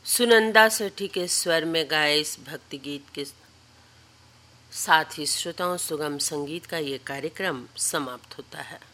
सुनंदा सेठी के स्वर में गाए इस भक्ति गीत के साथ ही श्रोताओं सुगम संगीत का ये कार्यक्रम समाप्त होता है।